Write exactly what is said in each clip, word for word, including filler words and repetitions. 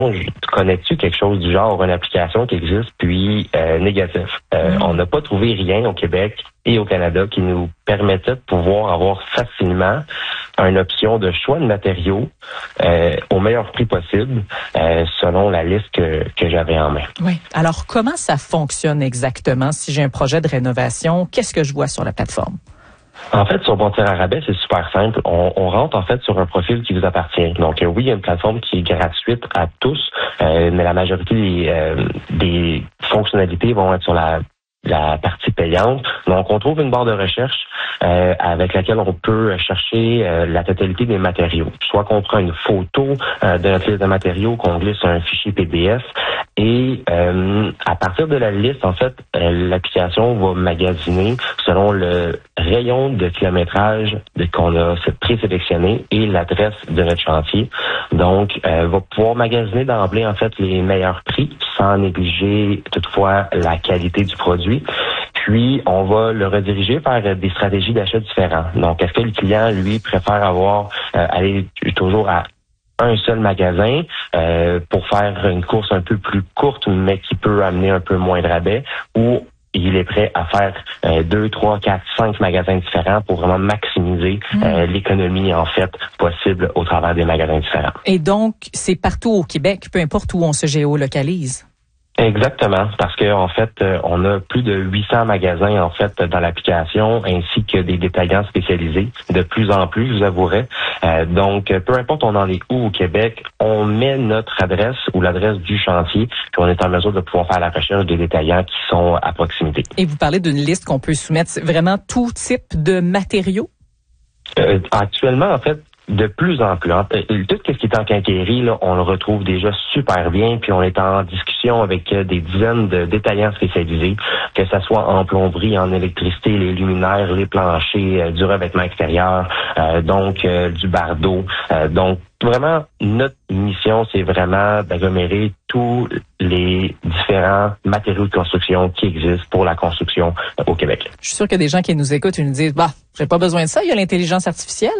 connais-tu quelque chose du genre, une application qui existe, puis euh, négatif? Euh, mm. On n'a pas trouvé rien au Québec et au Canada qui nous permettait de pouvoir avoir facilement une option de choix de matériaux euh, au meilleur prix possible euh, selon la liste que, que j'avais en main. Oui. Alors, comment ça fonctionne exactement si j'ai un projet de rénovation? Qu'est-ce que je vois sur la plateforme? En fait, sur Bâtir à rabais, c'est super simple. On, on rentre en fait sur un profil qui vous appartient. Donc euh, oui, il y a une plateforme qui est gratuite à tous, euh, mais la majorité des, euh, des fonctionnalités vont être sur la la partie payante. Donc, on trouve une barre de recherche euh, avec laquelle on peut chercher euh, la totalité des matériaux. Soit qu'on prend une photo euh, de notre liste de matériaux, qu'on glisse sur un fichier P D F, et euh, à partir de la liste, en fait, euh, l'application va magasiner selon le rayon de kilométrage de, qu'on a présélectionné et l'adresse de notre chantier. Donc, euh, va pouvoir magasiner d'emblée, en fait, les meilleurs prix, sans négliger toutefois la qualité du produit. Puis, on va le rediriger vers des stratégies d'achat différentes. Donc, est-ce que le client, lui, préfère avoir euh, aller toujours à un seul magasin euh, pour faire une course un peu plus courte, mais qui peut amener un peu moins de rabais, ou il est prêt à faire euh, deux, trois, quatre, cinq magasins différents pour vraiment maximiser mmh. euh, l'économie, en fait, possible au travers des magasins différents. Et donc, c'est partout au Québec, peu importe où on se géolocalise? Exactement, parce que en fait, on a plus de huit cents magasins en fait dans l'application, ainsi que des détaillants spécialisés, de plus en plus, je vous avouerai. Euh, donc, peu importe on en est où au Québec, on met notre adresse ou l'adresse du chantier, puis on est en mesure de pouvoir faire la recherche des détaillants qui sont à proximité. Et vous parlez d'une liste qu'on peut soumettre, c'est vraiment tout type de matériaux? Euh, actuellement, en fait, de plus en plus. Hein, tout ce qui est en quincaillerie, là, on le retrouve déjà super bien, puis on est en discussion avec euh, des dizaines de détaillants spécialisés, que ce soit en plomberie, en électricité, les luminaires, les planchers, euh, du revêtement extérieur, euh, donc euh, du bardeau. Euh, donc, vraiment, notre mission, c'est vraiment d'agglomérer tous les différents matériaux de construction qui existent pour la construction euh, au Québec. Je suis sûr qu'il y a des gens qui nous écoutent et nous disent, bah, j'ai pas besoin de ça, il y a l'intelligence artificielle.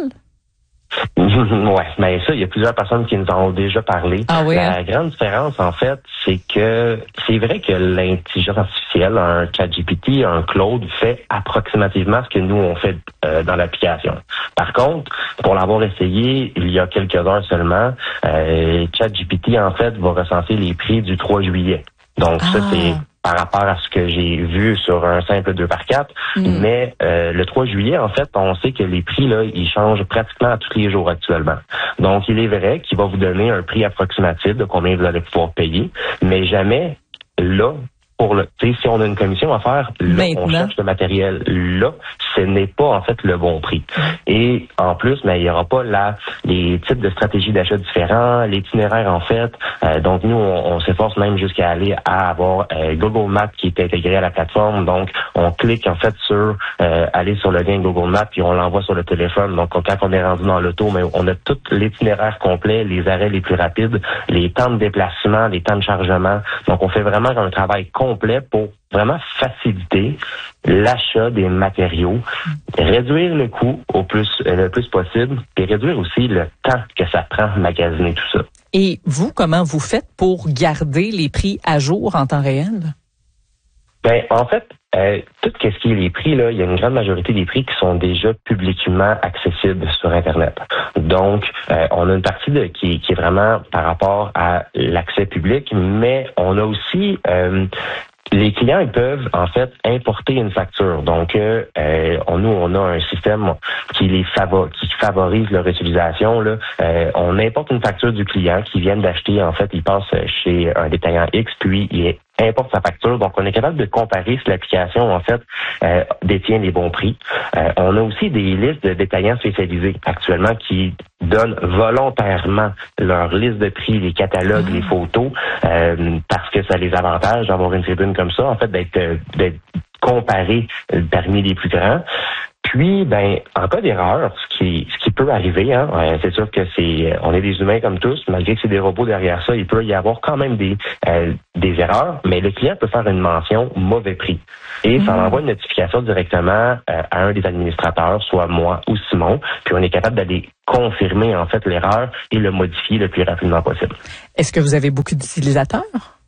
Ouais, mais ça, il y a plusieurs personnes qui nous en ont déjà parlé. Ah oui, La hein? grande différence, en fait, c'est que c'est vrai que l'intelligence artificielle, un ChatGPT, un Claude, fait approximativement ce que nous, on fait euh, dans l'application. Par contre, pour l'avoir essayé il y a quelques heures seulement, euh, ChatGPT, en fait, va recenser les prix du trois juillet. Donc, ah. ça, c'est par rapport à ce que j'ai vu sur un simple deux par quatre. Mm. Mais euh, le trois juillet, en fait, on sait que les prix, là, ils changent pratiquement tous les jours actuellement. Donc, il est vrai qu'il va vous donner un prix approximatif de combien vous allez pouvoir payer, mais jamais là, pour le, tu sais, si on a une commission à faire, là, on cherche le matériel là, ce n'est pas en fait le bon prix. Et en plus, mais il y aura pas là les types de stratégies d'achat différents, l'itinéraire en fait. Euh, donc nous, on, on s'efforce même jusqu'à aller à avoir euh, Google Maps qui est intégré à la plateforme. Donc on clique en fait sur euh, aller sur le lien Google Maps puis on l'envoie sur le téléphone. Donc quand on est rendu dans l'auto, mais on a tout l'itinéraire complet, les arrêts les plus rapides, les temps de déplacement, les temps de chargement. Donc on fait vraiment un travail complet pour vraiment faciliter l'achat des matériaux, réduire le coût au plus le plus possible, et réduire aussi le temps que ça prend de magasiner tout ça. Et vous, comment vous faites pour garder les prix à jour en temps réel? Ben, en fait, euh, tout ce qui est les prix, là, il y a une grande majorité des prix qui sont déjà publiquement accessibles sur Internet. Donc, euh, on a une partie de, qui, qui est vraiment par rapport à l'accès public, mais on a aussi euh, les clients, ils peuvent en fait importer une facture. Donc, euh, on, nous, on a un système qui les favor- qui favorise leur utilisation. Là. Euh, on importe une facture du client qui vient d'acheter. En fait, il passe chez un détaillant X, puis il importe sa facture. Donc, on est capable de comparer si l'application, en fait, euh, détient les bons prix. Euh, on a aussi des listes de détaillants spécialisés actuellement qui donnent volontairement leur liste de prix, les catalogues, mmh. les photos, euh, parce que ça les avantage d'avoir une tribune comme ça, en fait, d'être, d'être comparé parmi les plus grands. Puis, ben, en cas d'erreur, ce qui, ce qui peut arriver, hein, euh, c'est sûr que c'est, on est des humains comme tous, malgré que c'est des robots derrière ça, il peut y avoir quand même des, euh, des erreurs, mais le client peut faire une mention mauvais prix et mmh. ça envoie une notification directement euh, à un des administrateurs, soit moi ou Simon, puis on est capable d'aller confirmer en fait l'erreur et le modifier le plus rapidement possible. Est-ce que vous avez beaucoup d'utilisateurs?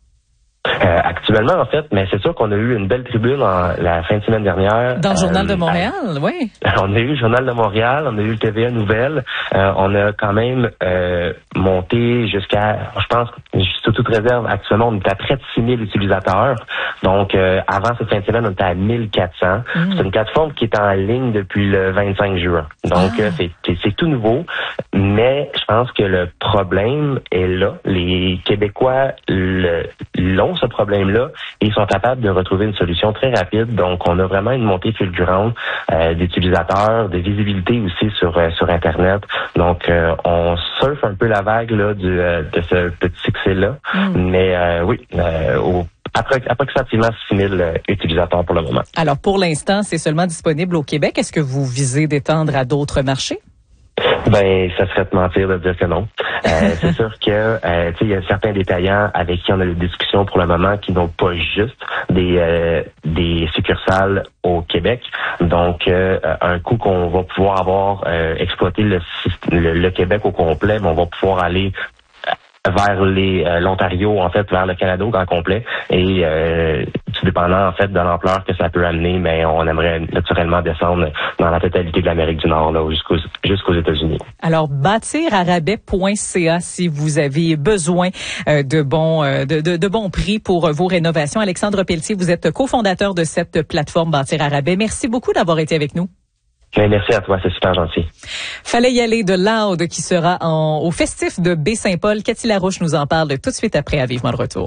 Euh, actuellement, en fait, mais c'est sûr qu'on a eu une belle tribune en, la fin de semaine dernière. Dans le Journal euh, de Montréal, à, oui. On a eu le Journal de Montréal, on a eu le T V A Nouvelles. Euh, on a quand même euh, monté jusqu'à, je pense, sous toute réserve, actuellement, on est à près de six mille utilisateurs. Donc, euh, avant cette fin de semaine, on était à mille quatre cents. Mm. C'est une plateforme qui est en ligne depuis le vingt-cinq juin. Donc, ah. euh, c'est, c'est, c'est tout nouveau. Mais je pense que le problème est là. Les Québécois le, l'ont ce problème-là et ils sont capables de retrouver une solution très rapide. Donc, on a vraiment une montée fulgurante euh, d'utilisateurs, de visibilité aussi sur euh, sur Internet. Donc, euh, on surfe un peu la vague là du, euh, de ce petit succès-là. Mm. Mais euh, oui, euh, au approximativement six mille euh, utilisateurs pour le moment. Alors, pour l'instant, c'est seulement disponible au Québec. Est-ce que vous visez d'étendre à d'autres marchés? Ben, ça serait de mentir de dire que non. Euh, c'est sûr que, euh, tu sais, il y a certains détaillants avec qui on a des discussions pour le moment qui n'ont pas juste des euh, des succursales au Québec. Donc, euh, un coup qu'on va pouvoir avoir euh, exploité le, le, le Québec au complet, mais on va pouvoir aller vers les euh, l'Ontario, en fait, vers le Canada au grand complet. Et euh, tout dépendant, en fait, de l'ampleur que ça peut amener, mais on aimerait naturellement descendre dans la totalité de l'Amérique du Nord, là, jusqu'aux, jusqu'aux États-Unis. Alors, bâtir à rabais point c a si vous avez besoin euh, de bons euh, de, de, de bons prix pour euh, vos rénovations. Alexandre Pelletier, vous êtes cofondateur de cette plateforme Bâtir à rabais. Merci beaucoup d'avoir été avec nous. Bien, merci à toi, c'est super gentil. Fallait y aller de Loud qui sera en, au festif de Baie-Saint-Paul. Cathy Larouche nous en parle tout de suite après à Vivement le retour.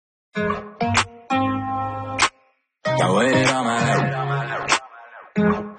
Ah ouais,